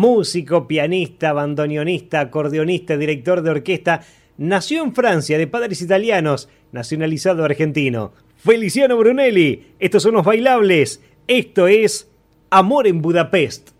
músico, pianista, bandoneonista, acordeonista, director de orquesta. Nació en Francia, de padres italianos, nacionalizado argentino. Feliciano Brunelli, estos son los bailables. Esto es Amor en Budapest.